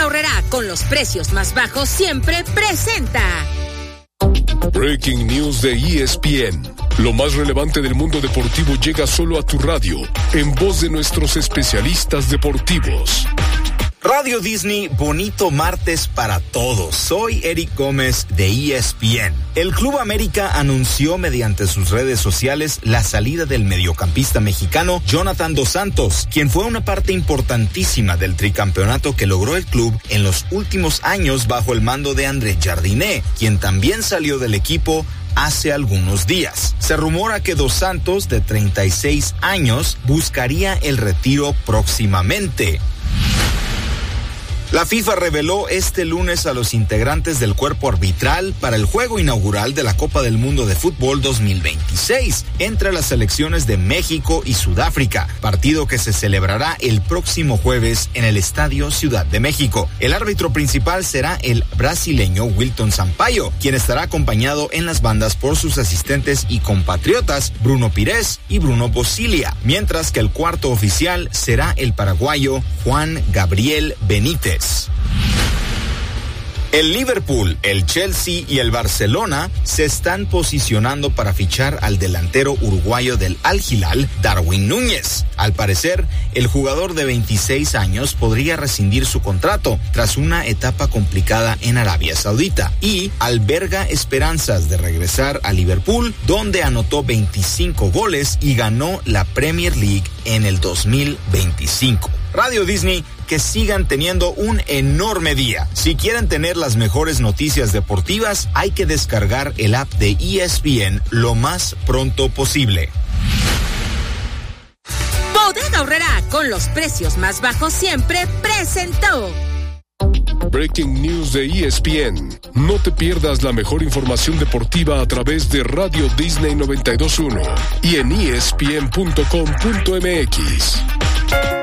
Aurrerá, con los precios más bajos siempre, presenta Breaking News de ESPN. Lo más relevante del mundo deportivo llega solo a tu radio, en voz de nuestros especialistas deportivos. Radio Disney, bonito martes para todos. Soy Eric Gómez de ESPN. El Club América anunció mediante sus redes sociales la salida del mediocampista mexicano Jonathan Dos Santos, quien fue una parte importantísima del tricampeonato que logró el club en los últimos años bajo el mando de André Jardiné, quien también salió del equipo hace algunos días. Se rumora que Dos Santos, de 36 años, buscaría el retiro próximamente. La FIFA reveló este lunes a los integrantes del cuerpo arbitral para el juego inaugural de la Copa del Mundo de Fútbol 2026 entre las selecciones de México y Sudáfrica, partido que se celebrará el próximo jueves en el Estadio Ciudad de México. El árbitro principal será el brasileño Wilton Sampaio, quien estará acompañado en las bandas por sus asistentes y compatriotas Bruno Pires y Bruno Bosilia, mientras que el cuarto oficial será el paraguayo Juan Gabriel Benítez. El Liverpool, el Chelsea y el Barcelona se están posicionando para fichar al delantero uruguayo del Al Hilal, Darwin Núñez. Al parecer, el jugador de 26 años podría rescindir su contrato tras una etapa complicada en Arabia Saudita y alberga esperanzas de regresar a Liverpool, donde anotó 25 goles y ganó la Premier League en el 2025. Radio Disney, que sigan teniendo un enorme día. Si quieren tener las mejores noticias deportivas, hay que descargar el app de ESPN lo más pronto posible. Bodega Aurrerá, con los precios más bajos siempre, presentó Breaking News de ESPN. No te pierdas la mejor información deportiva a través de Radio Disney 92.1 y en ESPN.com.mx.